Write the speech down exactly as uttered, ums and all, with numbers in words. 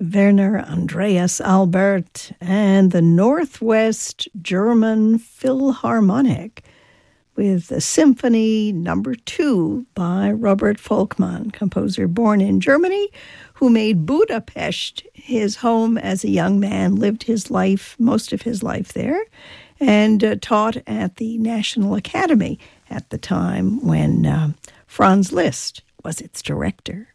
Werner Andreas Albert and the Northwest German Philharmonic with the Symphony Number Two by Robert Volkmann, composer born in Germany, who made Budapest his home as a young man, lived his life, most of his life there, and uh, taught at the National Academy at the time when uh, Franz Liszt was its director.